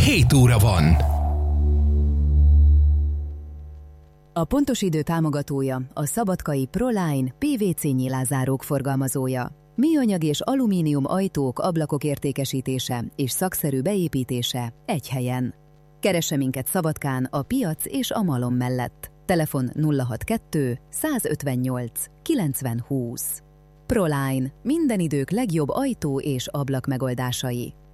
7 óra van. A Pontos Idő támogatója a szabadkai Proline PVC nyilázárók forgalmazója. Műanyag és alumínium ajtók, ablakok értékesítése és szakszerű beépítése egy helyen. Keresse minket Szabadkán a Piac és a Malom mellett. Telefon 062 158 90 20. Proline, minden idők legjobb ajtó és ablak megoldásai.